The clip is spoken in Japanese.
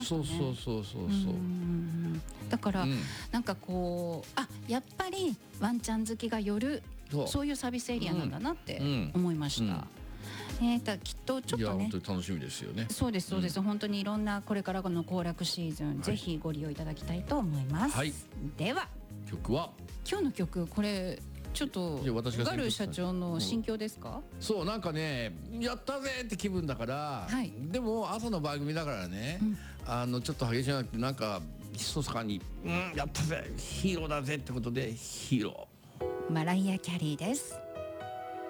そうそうそうそうそう。 だから、 うんなんかこうやっぱりワンちゃん好きが寄るそういうサービスエリアなんだなって思いました。きっとちょっいやとね、 本当に楽しみですよね。 そうですそうです、本当にいろんなこれからの行楽シーズン、ぜひご利用いただきたいと思います。 はい、 では曲は今日の曲、これちょっといや私がガル社長の心境ですか？ そう、なんかね、やったぜって気分だから、 はい、 でも朝の番組だからね、ちょっと激しいなくて、なんかひそかに、やったぜヒーローだぜってことでヒーロー。 マライア・キャリーです。